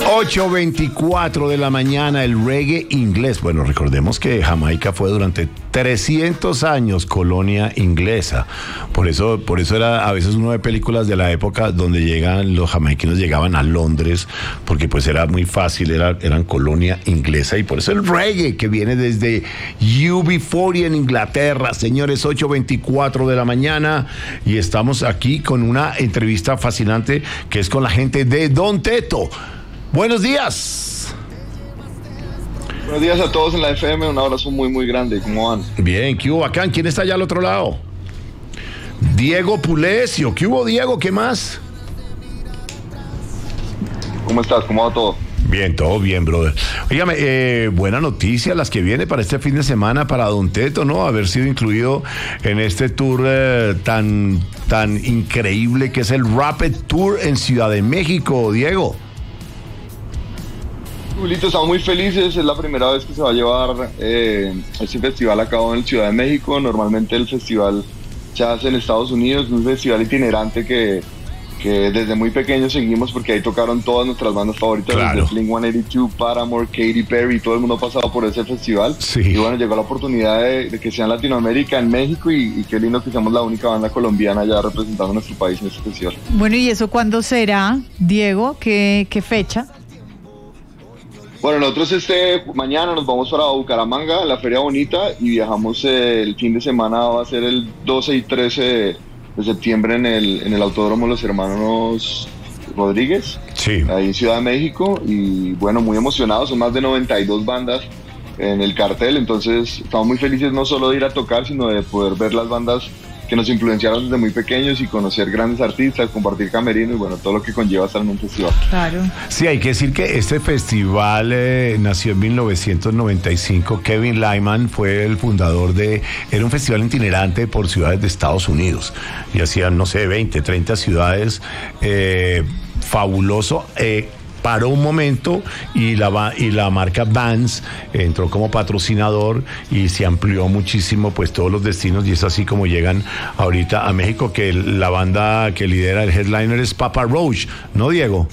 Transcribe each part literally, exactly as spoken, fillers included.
ocho veinticuatro de la mañana, el reggae inglés. Bueno, recordemos que Jamaica fue durante trescientos años colonia inglesa. Por eso, por eso era, a veces uno ve películas de la época donde llegan, los jamaiquinos llegaban a Londres, porque pues era muy fácil, era, eran colonia inglesa. Y por eso el reggae, que viene desde U B cuarenta en Inglaterra. Señores, ocho veinticuatro de la mañana, y estamos aquí con una entrevista fascinante que es con la gente de Don Teto. Buenos días. Buenos días a todos en la F M, un abrazo muy muy grande, ¿cómo van? Bien, ¿qué hubo, bacán? ¿Quién está allá al otro lado? Diego Pulesio, ¿qué hubo, Diego? ¿Qué más? ¿Cómo estás? ¿Cómo va todo? Bien, todo bien, brother. Óigame, eh, buena noticia las que viene para este fin de semana para Don Teto, ¿no? Haber sido incluido en este tour eh, tan, tan increíble que es el Rapid Tour en Ciudad de México, Diego. Julito, estamos muy felices, es la primera vez que se va a llevar eh, este festival a cabo en Ciudad de México. Normalmente el festival se hace en Estados Unidos, un festival itinerante que, que desde muy pequeños seguimos porque ahí tocaron todas nuestras bandas favoritas, claro. Desde Blink ciento ochenta y dos, Paramore, Katy Perry, todo el mundo ha pasado por ese festival. Sí. Y bueno, llegó la oportunidad de, de que sea en Latinoamérica, en México, y, y qué lindo que seamos la única banda colombiana ya representando a nuestro país en este festival. Bueno, ¿y eso cuándo será, Diego? ¿Qué, qué fecha? Bueno, nosotros este mañana nos vamos para Bucaramanga, la Feria Bonita, y viajamos eh, el fin de semana, va a ser el doce y trece de, de septiembre en el, en el Autódromo Los Hermanos Rodríguez, sí, ahí en Ciudad de México, y bueno, muy emocionados, son más de noventa y dos bandas en el cartel, entonces estamos muy felices no solo de ir a tocar, sino de poder ver las bandas que nos influenciaron desde muy pequeños y conocer grandes artistas, compartir camerino y bueno, todo lo que conlleva estar en un festival. Claro. Sí, hay que decir que este festival eh, nació en mil novecientos noventa y cinco. Kevin Lyman fue el fundador de... Era un festival itinerante por ciudades de Estados Unidos. Y hacían, no sé, veinte, treinta ciudades. Eh, fabuloso. Eh, Paró un momento y la, y la marca Vans entró como patrocinador y se amplió muchísimo pues todos los destinos, y es así como llegan ahorita a México, que la banda que lidera el headliner es Papa Roach, ¿no, Diego?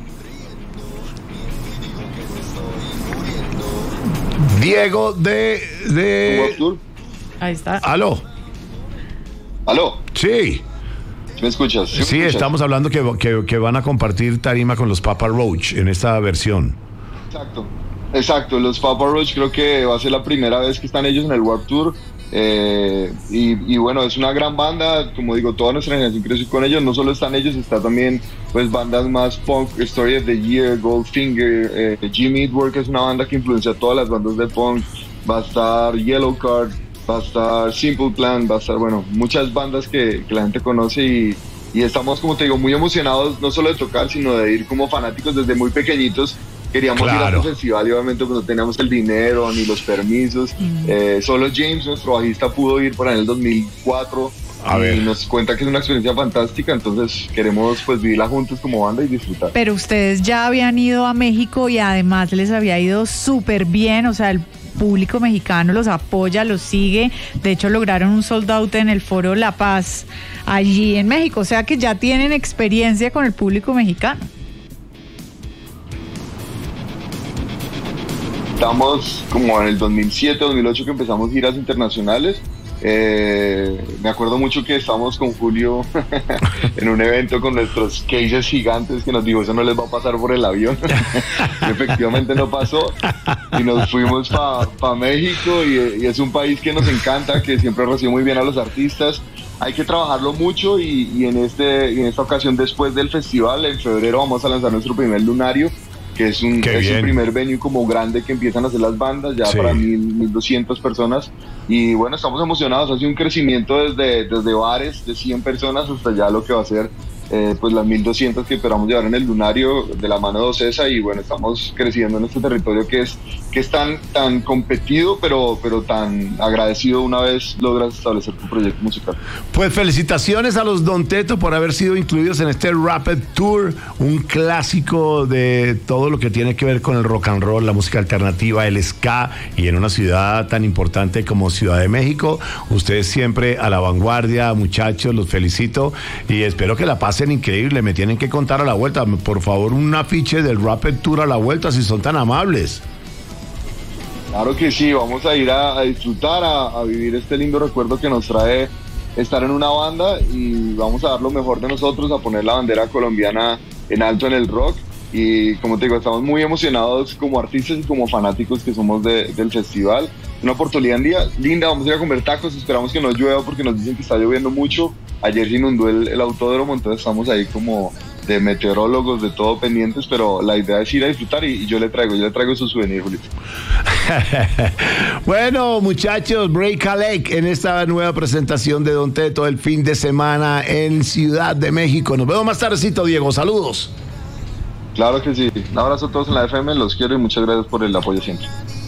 Diego de... de... Ahí está. ¿Aló? ¿Aló? Sí. ¿Me escuchas? ¿Sí, sí me escuchas? Estamos hablando que, que, que van a compartir tarima con los Papa Roach en esta versión. Exacto, exacto. Los Papa Roach creo que va a ser la primera vez que están ellos en el Warped Tour. Eh, y, y bueno, es una gran banda, como digo, toda nuestra generación creció con ellos. No solo están ellos, está también pues bandas más punk, Story of the Year, Goldfinger, eh, Jimmy Eat Work es una banda que influencia a todas las bandas de punk. Va a estar Yellow Card, va a estar Simple Plan, va a estar, bueno, muchas bandas que, que la gente conoce, y, y estamos, como te digo, muy emocionados, no solo de tocar, sino de ir como fanáticos desde muy pequeñitos. Queríamos claro. ir a este festival y obviamente pues no teníamos el dinero ni los permisos. Mm. Eh, solo James, nuestro bajista, pudo ir por ahí en el dos mil cuatro a y ver. Nos cuenta que es una experiencia fantástica, entonces queremos pues vivirla juntos como banda y disfrutar. Pero ustedes ya habían ido a México y además les había ido súper bien, o sea, el público mexicano los apoya, los sigue. De hecho, lograron un sold out en el Foro La Paz allí en México. O sea que ya tienen experiencia con el público mexicano. Estamos como en el dos mil siete, dos mil ocho que empezamos giras internacionales. Eh, me acuerdo mucho que estábamos con Julio en un evento con nuestros cases gigantes que nos dijo eso no les va a pasar por el avión. Efectivamente no pasó y nos fuimos para pa México, y, y es un país que nos encanta, que siempre recibe muy bien a los artistas. Hay que trabajarlo mucho y, y en, este, y en esta ocasión, después del festival, en febrero vamos a lanzar nuestro primer lunario, que es un, es un primer venue como grande que empiezan a hacer las bandas ya sí. para mil, mil doscientas personas, y bueno, estamos emocionados. Ha sido un crecimiento desde, desde bares de cien personas hasta ya lo que va a ser eh, pues las mil doscientas que esperamos llevar en el lunario de la mano de Ocesa, y bueno, estamos creciendo en este territorio que es, que es tan, tan competido, pero, pero tan agradecido una vez logras establecer tu proyecto musical. Pues felicitaciones a los Don Teto por haber sido incluidos en este Rapid Tour, un clásico de todo lo que tiene que ver con el rock and roll, la música alternativa, el ska, y en una ciudad tan importante como Ciudad de México. Ustedes siempre a la vanguardia, muchachos, los felicito y espero que la pasen pasen increíble. Me tienen que contar a la vuelta, por favor, un afiche del Rapid Tour a la vuelta, si son tan amables. Claro que sí, vamos a ir a, a disfrutar, a, a vivir este lindo recuerdo que nos trae estar en una banda, y vamos a dar lo mejor de nosotros, a poner la bandera colombiana en alto en el rock. Y como te digo, estamos muy emocionados como artistas y como fanáticos que somos de, del festival. Una oportunidad en día linda, vamos a ir a comer tacos, esperamos que no llueva porque nos dicen que está lloviendo mucho. Ayer se inundó el, el autódromo, entonces estamos ahí como de meteorólogos, de todo pendientes, pero la idea es ir a disfrutar, y, y yo le traigo, yo le traigo su souvenir, Julito. Bueno, muchachos, Break a Leg en esta nueva presentación de Don Teto el fin de semana en Ciudad de México. Nos vemos más tardecito, Diego, saludos. Claro que sí, un abrazo a todos en la F M, los quiero y muchas gracias por el apoyo siempre.